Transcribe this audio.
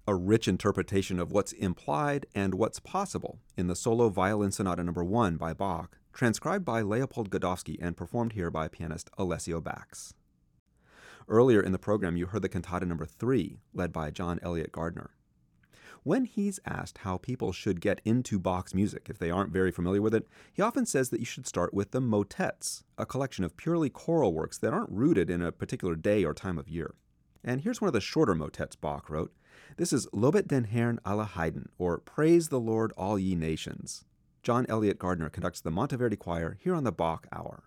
a rich interpretation of what's implied and what's possible in the Solo Violin Sonata No. 1 by Bach, transcribed by Leopold Godowsky and performed here by pianist Alessio Bax. Earlier in the program, you heard the Cantata No. 3, led by John Eliot Gardiner. When he's asked how people should get into Bach's music if they aren't very familiar with it, he often says that you should start with the motets, a collection of purely choral works that aren't rooted in a particular day or time of year. And here's one of the shorter motets Bach wrote. This is Lobet den Herrn alle Heiden, or Praise the Lord All Ye Nations. John Eliot Gardiner conducts the Monteverdi Choir here on the Bach Hour.